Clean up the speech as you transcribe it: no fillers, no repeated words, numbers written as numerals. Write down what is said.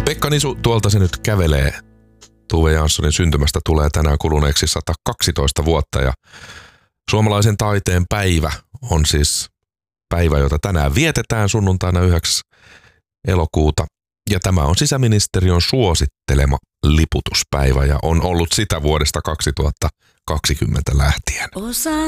Pekka Nisu tuolta se nyt kävelee. Tove Janssonin syntymästä tulee tänään kuluneeksi 112 vuotta ja suomalaisen taiteen päivä on siis päivä, jota tänään vietetään sunnuntaina 9. elokuuta. Ja tämä on sisäministeriön suosittelema liputuspäivä ja on ollut sitä vuodesta 2020 lähtien.